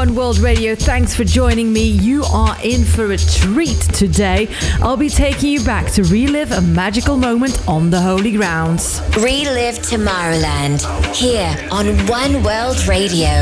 One World Radio. Thanks for joining me. You are in for a treat today. I'll be taking you back to relive a magical moment on the Holy Grounds. Relive Tomorrowland here on One World Radio.